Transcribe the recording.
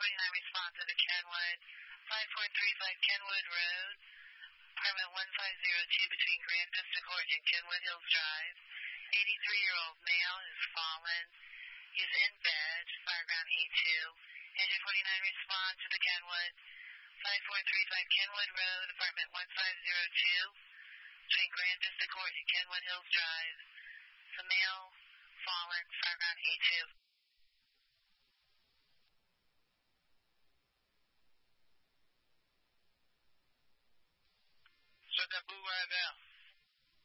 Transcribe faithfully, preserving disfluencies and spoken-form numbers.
forty-nine response to the Kenwood, five four three five Kenwood Road, apartment one five zero two between Grand Vista Court and Kenwood Hills Drive. eighty-three-year-old male has fallen. He's in bed, fireground E two. Engine forty-nine response to the Kenwood, five four three five Kenwood Road, apartment one five zero two, between Grand Vista Court and Kenwood Hills Drive. The male fallen, fireground E two. Shut that boo right now.